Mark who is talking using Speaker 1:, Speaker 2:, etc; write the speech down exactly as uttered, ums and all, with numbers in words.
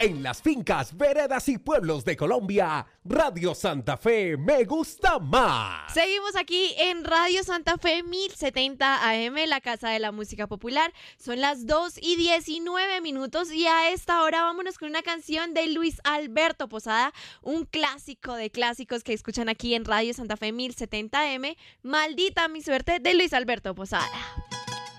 Speaker 1: En las fincas, veredas y pueblos de Colombia, Radio Santa Fe me gusta más.
Speaker 2: Seguimos aquí en Radio Santa Fe mil setenta A M, la casa de la música popular. Son las dos y diecinueve minutos y a esta hora vámonos con una canción de Luis Alberto Posada, un clásico de clásicos que escuchan aquí en Radio Santa Fe mil setenta A M, Maldita mi suerte, de Luis Alberto Posada.